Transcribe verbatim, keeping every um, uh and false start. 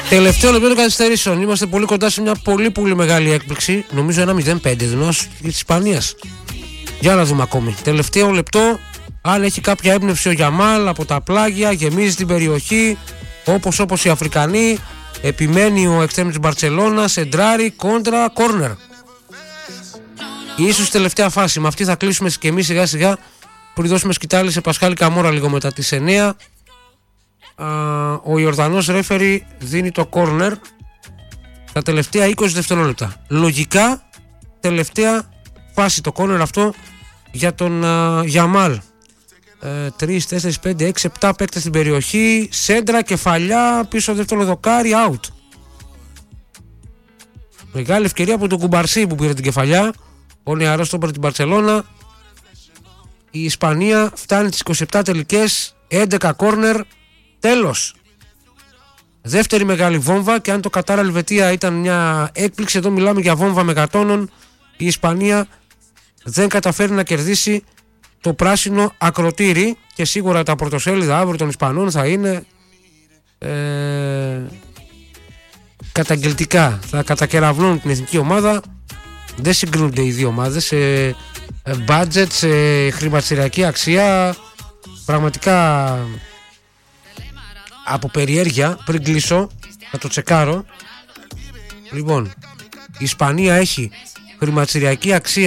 Τελευταίο λεπτό των καθυστερήσεων. Είμαστε πολύ κοντά σε μια πολύ πολύ μεγάλη έκπληξη. Νομίζω ένα μηδέν πέντε δυνός της Ισπανίας. Για να δούμε ακόμη. Τελευταίο λεπτό. Αν έχει κάποια έμπνευση ο Γιαμάλ από τα πλάγια, γεμίζει την περιοχή. Όπως όπως οι Αφρικανοί. Επιμένει ο εξτρέμ της Μπαρτσελώνα. Σεντράρι, κόντρα, κόρνερ. Ίσως τελευταία φάση. Με αυτή θα κλείσουμε και εμείς σιγά σιγά. Πριν δώσουμε σκητάλη σε Πασχάλη Καμόρα λίγο μετά τις εννιά. Ο Ιορδανός ρέφερι δίνει το κόρνερ τα τελευταία είκοσι δευτερόλεπτα. Λογικά τελευταία φάση το κόρνερ αυτό για τον uh, Γιαμάλ. τρία, τέσσερα, πέντε, έξι, επτά παίκτες στην περιοχή. Σέντρα, κεφαλιά, πίσω δεύτερο δοκάρι, out. Μεγάλη ευκαιρία από τον Κουμπαρσί που πήρε την κεφαλιά. Ο νεαρός στόπερ την Μπαρτσελώνα. Η Ισπανία φτάνει τις είκοσι επτά τελικές, έντεκα κόρνερ. Τέλος. Δεύτερη μεγάλη βόμβα, και αν το Κατάρ Ελβετία ήταν μια έκπληξη, εδώ μιλάμε για βόμβα μεγατόνων. Η Ισπανία δεν καταφέρει να κερδίσει το πράσινο ακροτήρι, και σίγουρα τα πρωτοσέλιδα αύριο των Ισπανών θα είναι ε, καταγγελτικά. Θα κατακεραυνώνουν την εθνική ομάδα. Δεν συγκρίνονται οι δύο ομάδες σε budget, σε χρηματιστηριακή αξία. Πραγματικά από περιέργεια, πριν κλείσω θα το τσεκάρω. Λοιπόν, η Ισπανία έχει χρηματιστηριακή αξία